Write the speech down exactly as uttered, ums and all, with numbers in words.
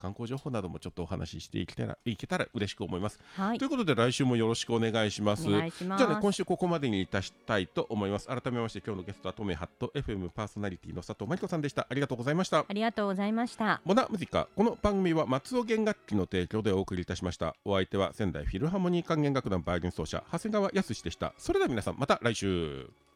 観光情報などもちょっとお話ししていけたらいけたら嬉しく思います、 はい、 ということで来週もよろしくお願いします。 お願いします。 じゃあね、今週ここまでにいたしたいと思います。改めまして今日のゲストはトメハット エフエム パーソナリティの佐藤真理子さんでした。ありがとうございました。 ありがとうございました。 モナムジカ、この番組は松尾弦楽器の提供でお送りいたしました。お相手は仙台フィルハーモニー管弦楽団バイオリン奏者長谷川康でした。それでは皆さんまた来週。